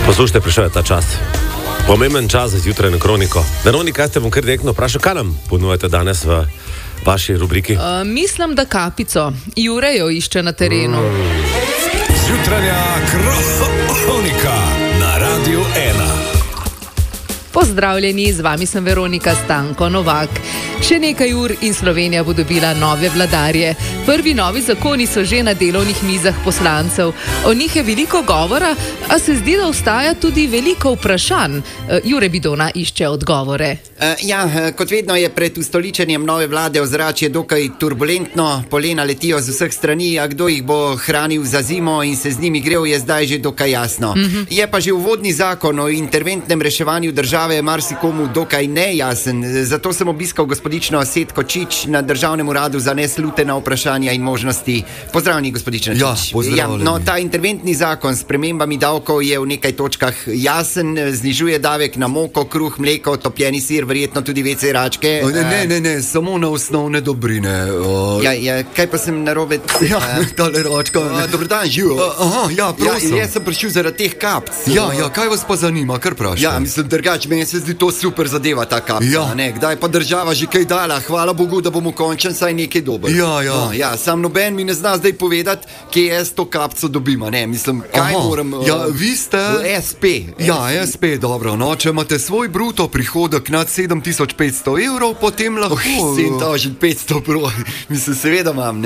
Poslušajte, prišel je ta čas. Pomemben čas za zjutrajno kroniko. Veronika, te bom kar direktno vprašal, kaj nam ponujete danes v vaši rubriki? Mislim, da kapico. Jure jo išče na terenu. Zjutranja kronika na Radiu 1. Pozdravljeni, z vami sem Veronika Stanko Novak. Še nekaj ur in Slovenija bo dobila nove vladarje. Prvi novi zakoni so že na delovnih mizah poslancev. O njih je veliko govora, a se zdi, da ostaja tudi veliko vprašanj. Jure Bidona išče odgovore. Kot vedno je pred ustoličenjem nove vlade ozračje dokaj turbulentno. Polena letijo z vseh strani, a kdo jih bo hranil za zimo in se z njimi grel, je zdaj že dokaj jasno. Je pa že uvodni zakon o interventnem reševanju države marsikomu dokaj nejasen. Zato sem obiskal gospodično Setko Čič na Državnem uradu za neslutena vprašanja in možnosti. Pozdravljeni, gospodična Čič. Pozdravljeni. Ta interventni zakon s spremembami davkov je v nekaj točkah jasen, znižuje davek na moko, kruh, mleko, topljeni sir, verjetno tudi WC račke. Ne, samo na osnovne dobrine. Kaj pa sem narobe? Tale račka. Dober dan, živo. Prosim. Jaz sem prišel zaradi teh kapc. Kaj vas pa zanima, kar vprašajte? Mislim, drugače, meni se zdi to super zadeva, ta kapca. Kdaj pa država že kaj dala? Hvala Bogu, da bomo končen saj nekaj dober. Sam noben mi ne zna zdaj povedati, kje jaz to kapco dobim, Mislim, kaj moram... Vi ste... SP. SP, dobro. Če imate svoj bruto prihodek nad 7500 evrov, potem lahko... 7500 evrov. Mislim, seveda imam,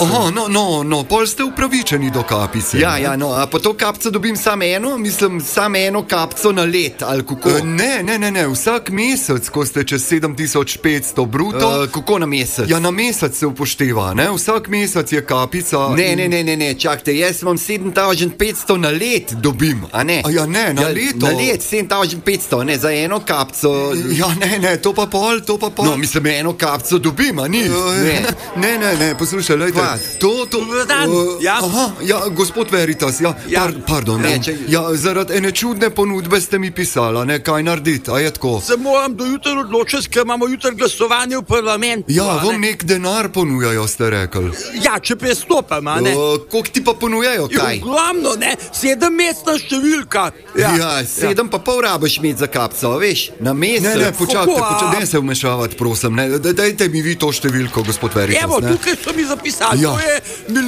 pol ste upravičeni do kapice. A po to kapco dobim samo eno? Mislim, samo eno kapco na let, ali kako? Ne, vsak mesec, ko ste čez 7500 bruto... Kako na mesec? Na mesec se upošteva, vsak mesec je kapica... Ne, čakajte, jaz imam 7500 na let dobim, a ne? Na leto? Na let 7500, ne, za eno kapco... to pa pol... No, mislim, eno kapco dobim, a ni? Ne, poslušaj, lejte. Gospod Veritas, pardon. Zaradi ene čudne ponudbe ste mi pisala, kaj narediti, a je tako? Se moram do jutra odločiti, ker imamo jutra glasovanje v parlamentu. Vam nek denar ponujajo, ste rekli. Če prestopam, Koliko ti pa ponujajo, kaj? Ogromno, 7-mestna številka. 7 pa pol rabiš imeti za kapco, veš, na mesec. Ne, počakajte, ne se vmešavati, prosim, dajte mi vi to številko, gospod Veritas. Evo, tukaj so mi zapisali, to je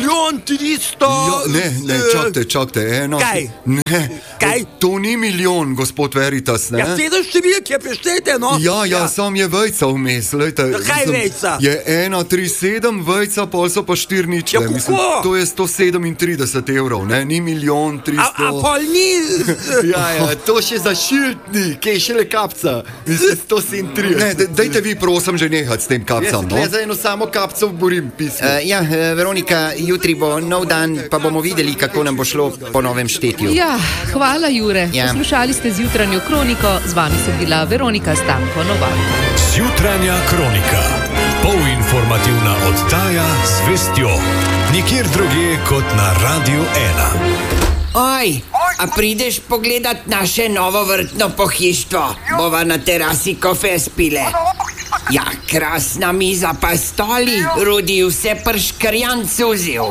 1.300.000... Čakajte, eno... Kaj? Kaj? To ni milijon, gospod Veritas, 7 številk je, preštejte, sam je vejca vmes, lejte. Kaj vejca? Je 137 vejca, pol so pa 4 ničle. Mislim, to je 137 evrov, ni milijon 300... A pol ni... To še za šiltni, kaj šele kapca. Mislim, 137. Ne, dajte vi, prosim, že nehati s tem kapcam, Jaz za eno samo kapco borim pismo. Veronika, jutri bo nov dan, pa bomo videli, kako nam bo šlo po novem štetju. Hvala, Jure. Poslušali ste zjutranjo kroniko, z vami sem bila Veronika Stanko Novak. Zjutranja kronika. Polinformativna oddaja z vestjo. Nikjer drugje kot na Radiu 1. Oj, a prideš pogledat naše novo vrtno pohištvo? Bova na terasi kofe spile. Krasna miza pa stoli, Rudi vse prškrjan cuzil.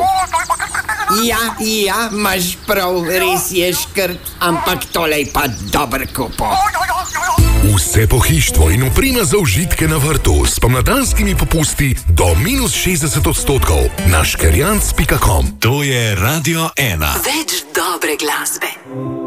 Imaš prav, res je škrt, ampak tolej pa dober kupo. Vse pohištvo in oprema za užitke na vrtu s pomladanskimi popusti do -60% na škerjanc.com. To je Radio 1. Več dobre glasbe.